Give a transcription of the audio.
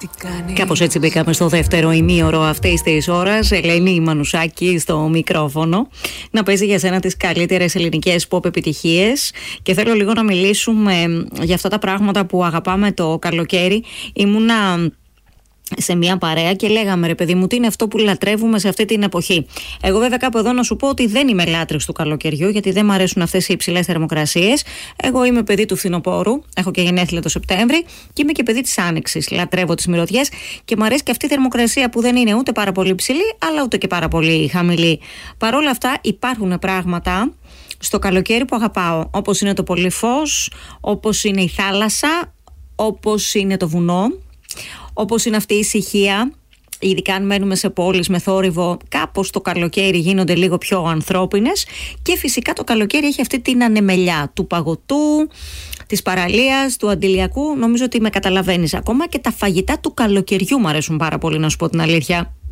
Κάπως έτσι μπήκαμε στο δεύτερο ημίωρο αυτής της ώρας. Ελένη Μανουσάκη στο μικρόφωνο να παίζει για σένα τις καλύτερες ελληνικές pop επιτυχίες. Και θέλω λίγο να μιλήσουμε για αυτά τα πράγματα που αγαπάμε το καλοκαίρι. Ήμουνα σε μια παρέα και λέγαμε, ρε παιδί μου, τι είναι αυτό που λατρεύουμε σε αυτή την εποχή. Εγώ βέβαια κάπου εδώ να σου πω ότι δεν είμαι λάτρης του καλοκαιριού, γιατί δεν μου αρέσουν αυτές οι υψηλές θερμοκρασίες. Εγώ είμαι παιδί του φθινοπόρου, έχω και γενέθλια το Σεπτέμβρη και είμαι και παιδί της Άνοιξης. Λατρεύω τις μυρωδιές και μου αρέσει και αυτή η θερμοκρασία που δεν είναι ούτε πάρα πολύ ψηλή, αλλά ούτε και πάρα πολύ χαμηλή. Παρ' όλα αυτά υπάρχουν πράγματα στο καλοκαίρι που αγαπάω, όπως είναι το πολύ φως, όπως είναι η θάλασσα, όπως είναι το βουνό, όπως είναι αυτή η ησυχία. Ειδικά αν μένουμε σε πόλεις με θόρυβο, κάπως το καλοκαίρι γίνονται λίγο πιο ανθρώπινες. Και φυσικά το καλοκαίρι έχει αυτή την ανεμελιά του παγωτού, της παραλίας, του αντιλιακού. Νομίζω ότι με καταλαβαίνεις. Ακόμα και τα φαγητά του καλοκαιριού μου αρέσουν πάρα πολύ, να σου πω την αλήθεια.